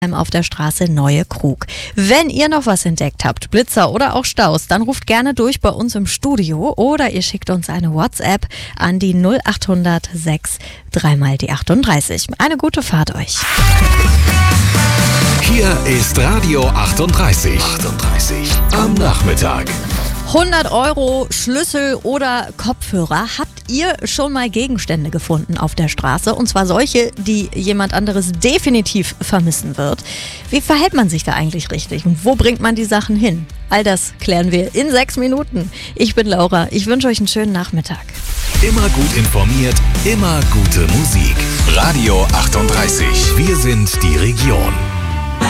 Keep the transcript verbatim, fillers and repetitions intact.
auf der Straße Neue Krug. Wenn ihr noch was entdeckt habt, Blitzer oder auch Staus, dann ruft gerne durch bei uns im Studio oder ihr schickt uns eine WhatsApp an die null acht hundert sechs drei mal die achtunddreißig. Eine gute Fahrt euch. Hier ist Radio achtunddreißig. achtunddreißig am Nachmittag. hundert Euro, Schlüssel oder Kopfhörer. Habt ihr schon mal Gegenstände gefunden auf der Straße? Und zwar solche, die jemand anderes definitiv vermissen wird. Wie verhält man sich da eigentlich richtig? Und wo bringt man die Sachen hin? All das klären wir in sechs Minuten. Ich bin Laura. Ich wünsche euch einen schönen Nachmittag. Immer gut informiert, immer gute Musik. Radio achtunddreißig. Wir sind die Region.